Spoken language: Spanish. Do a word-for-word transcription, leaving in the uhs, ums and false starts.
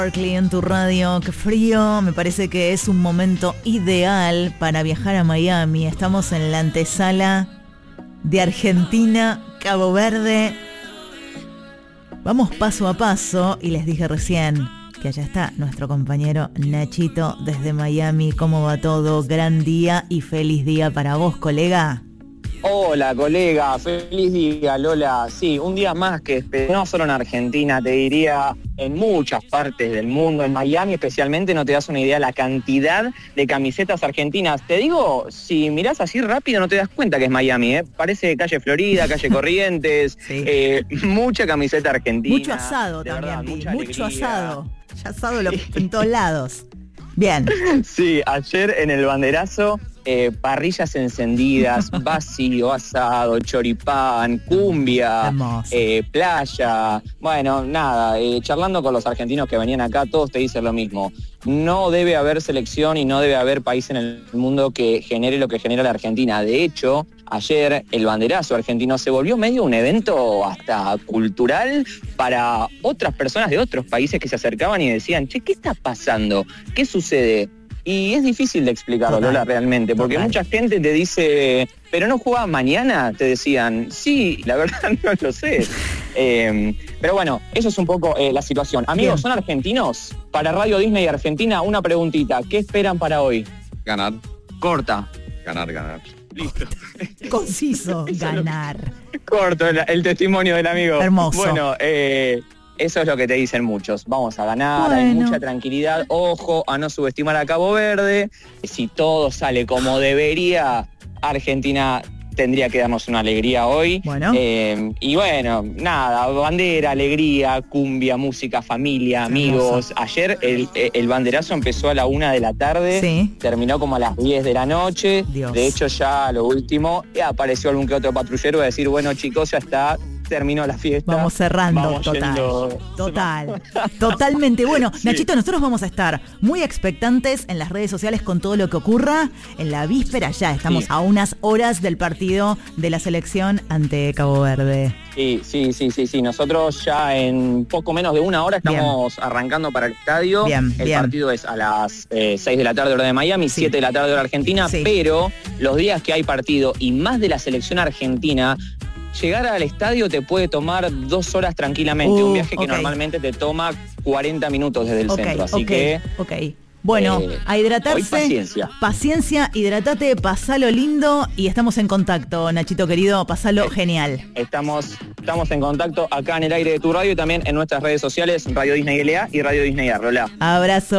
Berkeley en tu radio, qué frío, me parece que es un momento ideal para viajar a Miami. Estamos en la antesala de Argentina, Cabo Verde. Vamos paso a paso y les dije recién que allá está nuestro compañero Nachito desde Miami. ¿Cómo va todo? Gran día y feliz día para vos, colega. Hola, colega, feliz día, Lola. Sí, un día más que no solo en Argentina, te diría en muchas partes del mundo, en Miami especialmente, no te das una idea la cantidad de camisetas argentinas. Te digo, si mirás así rápido no te das cuenta que es Miami, ¿eh? Parece calle Florida, calle Corrientes, sí. eh, mucha camiseta argentina. Mucho asado también, verdad, vi, mucha mucho alegría. asado. Ya asado lo, en todos lados. Bien. Sí, ayer en el banderazo, eh, parrillas encendidas, vacío, asado, choripán, cumbia, eh, playa. Bueno, nada, eh, charlando con los argentinos que venían acá, todos te dicen lo mismo. No debe haber selección y no debe haber país en el mundo que genere lo que genera la Argentina. De hecho, ayer el banderazo argentino se volvió medio un evento hasta cultural para otras personas de otros países que se acercaban y decían, che, ¿qué está pasando? ¿Qué sucede? Y es difícil de explicarlo, total, Lola, realmente, porque total. Mucha gente te dice, ¿pero no jugaba mañana? Te decían, sí, la verdad no lo sé. eh, pero bueno, eso es un poco eh, la situación. Amigos, bien. ¿Son argentinos? Para Radio Disney Argentina, una preguntita. ¿Qué esperan para hoy? Ganar. Corta. Ganar, ganar. Listo. Conciso, ganar. Corto el, el testimonio del amigo. Hermoso. Bueno, eh... eso es lo que te dicen muchos. Vamos a ganar, bueno. Hay mucha tranquilidad. Ojo a no subestimar a Cabo Verde. Si todo sale como debería, Argentina tendría que darnos una alegría hoy. Bueno. Eh, y bueno, nada, bandera, alegría, cumbia, música, familia, amigos. Ayer el, el banderazo empezó a la una de la tarde, sí. Terminó como a las diez de la noche. Dios. De hecho, ya lo último, ya apareció algún que otro patrullero a decir, bueno, chicos, ya está, terminó la fiesta. Vamos cerrando, vamos total, yendo... total, totalmente. Bueno, sí. Nachito, nosotros vamos a estar muy expectantes en las redes sociales con todo lo que ocurra. En la víspera ya estamos sí. a unas horas del partido de la selección ante Cabo Verde. Sí, sí, sí, sí, sí. Nosotros ya en poco menos de una hora estamos bien. Arrancando para el estadio. Bien, el bien. partido es a las eh, seis de la tarde hora de Miami, sí. siete de la tarde hora Argentina, sí. Pero los días que hay partido y más de la selección argentina, llegar al estadio te puede tomar dos horas tranquilamente, uh, un viaje que okay. normalmente te toma cuarenta minutos desde el okay, centro, así okay, que... Okay. Bueno, eh, a hidratarse, paciencia. Paciencia, hidratate, pasalo lindo y estamos en contacto, Nachito querido, pasalo eh, genial. Estamos, estamos en contacto acá en el aire de tu radio y también en nuestras redes sociales, Radio Disney L A y Radio Disney A. Hola. Abrazo.